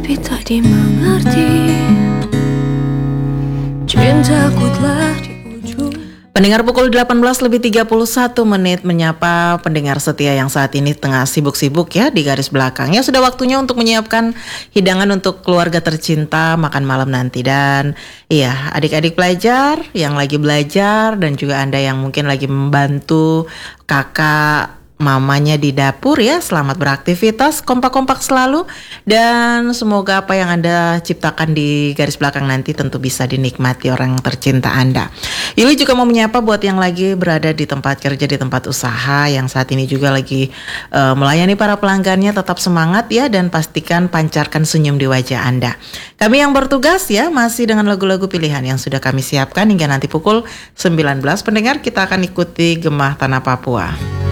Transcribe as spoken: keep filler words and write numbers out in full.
tapi tak dimengerti. Cintaku telah di ujung. Pendengar pukul delapan belas lebih tiga puluh satu menit menyapa pendengar setia yang saat ini tengah sibuk-sibuk ya di garis belakang. Ya sudah waktunya untuk menyiapkan hidangan untuk keluarga tercinta makan malam nanti. Dan iya, adik-adik pelajar yang lagi belajar dan juga Anda yang mungkin lagi membantu kakak mamanya di dapur ya, selamat beraktivitas, kompak-kompak selalu, dan semoga apa yang Anda ciptakan di garis belakang nanti tentu bisa dinikmati orang tercinta Anda. Yuli juga mau menyapa buat yang lagi berada di tempat kerja, di tempat usaha, yang saat ini juga lagi uh, melayani para pelanggannya. Tetap semangat ya, dan pastikan pancarkan senyum di wajah Anda. Kami yang bertugas ya, masih dengan lagu-lagu pilihan yang sudah kami siapkan hingga nanti pukul sembilan belas. Pendengar, kita akan ikuti Gemah Tanah Papua.